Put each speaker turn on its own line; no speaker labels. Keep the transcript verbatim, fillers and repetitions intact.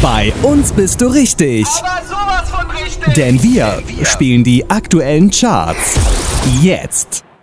Bei uns bist du richtig.
Aber sowas von richtig.
Denn wir spielen die aktuellen Charts. Jetzt.